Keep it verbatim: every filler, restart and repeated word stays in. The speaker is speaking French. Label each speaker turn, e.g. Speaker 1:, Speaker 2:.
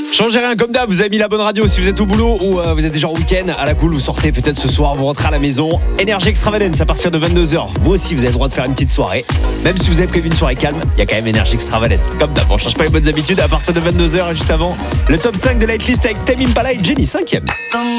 Speaker 1: Changez rien comme d'hab, vous avez mis la bonne radio si vous êtes au boulot ou euh, vous êtes déjà en week-end, à la cool, vous sortez peut-être ce soir, vous rentrez à la maison. Énergie Extravagance à partir de vingt-deux heures. Vous aussi, vous avez le droit de faire une petite soirée. Même si vous avez prévu une soirée calme, il y a quand même Énergie Extravagance. Comme d'hab, on change pas les bonnes habitudes à partir de vingt-deux heures et juste avant, le top cinq de la hitlist avec Tame Impala et Jenny, cinquième.